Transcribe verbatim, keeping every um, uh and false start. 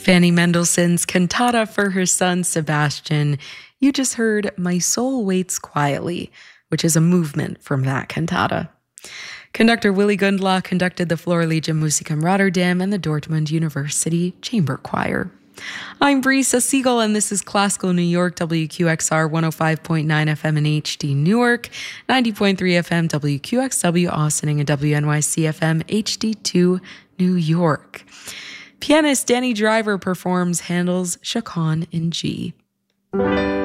Fanny Mendelssohn's cantata for her son Sebastian. You just heard My Soul Waits Quietly, which is a movement from that cantata. Conductor Willy Gundlach conducted the Floraliga Musicum Rotterdam and the Dortmund University Chamber Choir. I'm Brisa Siegel, and this is Classical New York, W Q X R one oh five point nine F M in H D Newark, ninety point three F M W Q X W Austining, and W N Y C F M H D two New York. Pianist Danny Driver performs Handel's Chaconne in G.